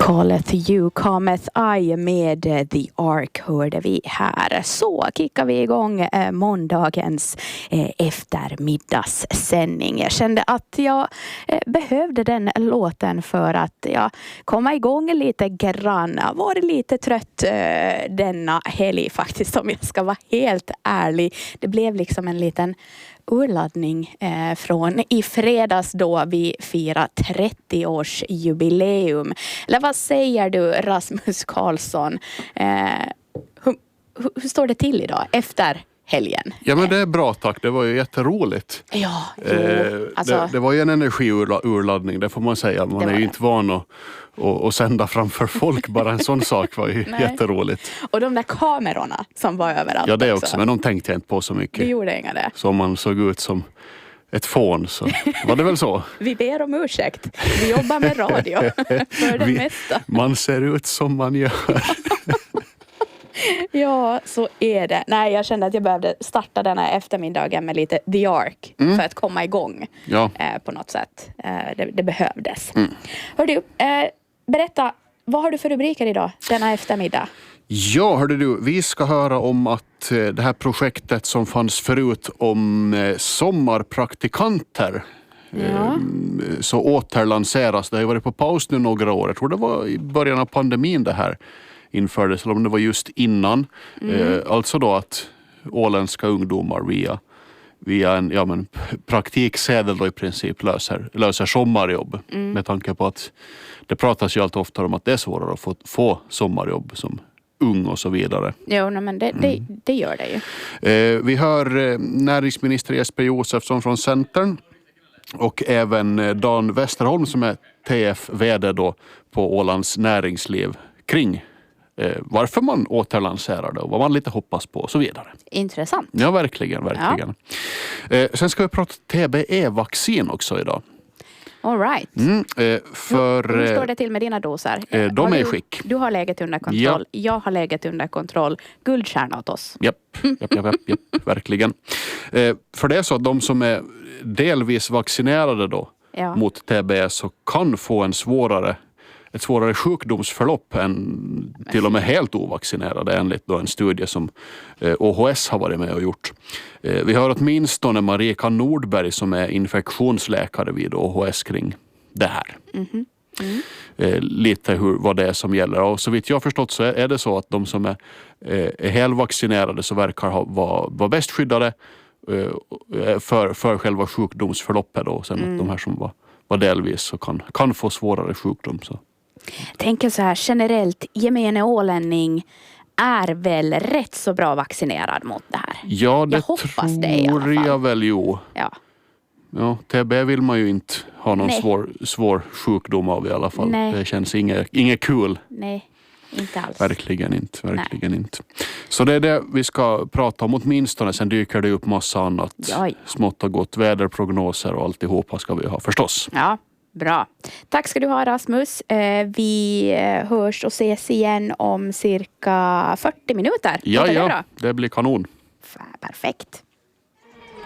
Calleth you, cometh I med The Ark hörde vi här. Så kickar vi igång måndagens eftermiddagssändning. Jag kände att jag behövde den låten för att komma igång lite grann. Jag var lite trött denna helg faktiskt, om jag ska vara helt ärlig. Det blev liksom en liten urladdning från i fredags då vi firar 30-årsjubileum. Eller vad säger du, Rasmus Karlsson? Hur står det till idag efter helgen? Ja, men det är bra, tack. Det var ju jätteroligt. Ja, alltså, det var ju en energiurladdning, det får man säga. Man är ju inte van att sända framför folk. Bara en sån sak var ju jätteroligt. Och de där kamerorna som var överallt. Ja, det också. Men de tänkte jag inte på så mycket. Det gjorde inga det. Så man såg ut som ett fån, så var det väl så. Vi ber om ursäkt. Vi jobbar med radio för det mesta. Man ser ut som man gör. Ja, så är det. Nej, jag kände att jag behövde starta denna eftermiddagen med lite The Ark för att komma igång på något sätt. Det behövdes. Hör du, berätta, vad har du för rubriker idag, denna eftermiddag? Ja, hörde du, vi ska höra om att det här projektet som fanns förut om sommarpraktikanter så återlanseras. Det har ju varit på paus nu några år. Jag tror det var i början av pandemin det här infördes, eller om det var just innan. Alltså då att åländska ungdomar via en praktiksedel då i princip löser sommarjobb. Med tanke på att det pratas ju allt oftare om att det är svårare att få sommarjobb som ung och så vidare. Jo, men det gör det ju. Vi hör näringsminister Jesper Josefsson från Centern och även Dan Westerholm som är TF-vd då på Ålands näringsliv kring varför man återlanserar det och vad man lite hoppas på och så vidare. Intressant. Ja, verkligen. Sen ska vi prata TBE-vaccin också idag. All right. Hur står det till med dina doser? De är i skick. Du har läget under kontroll. Ja. Jag har läget under kontroll. Guldstjärna åt oss. Japp, verkligen. För det är så att de som är delvis vaccinerade då mot TBE så kan få ett svårare sjukdomsförlopp än till och med helt ovaccinerade enligt då en studie som OHS har varit med och gjort. Vi har åtminstone Marika Nordberg som är infektionsläkare vid OHS kring det här. Lite vad det är som gäller. Och så vitt jag har förstått så är det så att de som är helvaccinerade så verkar vara bäst skyddade för själva sjukdomsförloppet då. Sen att de här som var delvis så kan få svårare sjukdom så. Jag tänker så här, generellt gemene ålänning är väl rätt så bra vaccinerad mot det här. Ja, det tror jag väl, jo. Ja, TB vill man ju inte ha någon svår sjukdom av i alla fall. Nej. Det känns inget kul. Nej, inte alls. Verkligen inte. Så det är det vi ska prata om åtminstone. Sen dyker det upp massa annat. Smått och gott, väderprognoser och alltihopa ska vi ha förstås. Ja. Bra. Tack ska du ha, Rasmus. Vi hörs och ses igen om cirka 40 minuter. Ja, det blir kanon. Perfekt.